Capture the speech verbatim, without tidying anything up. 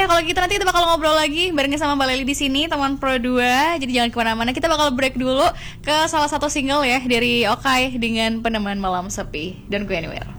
kalau gitu nanti kita bakal ngobrol lagi barengnya sama Mbak Leli di sini, teman Pro dua. Jadi jangan kemana-mana, kita bakal break dulu ke salah satu single ya dari Okai dengan Peneman Malam Sepi. Don't go anywhere.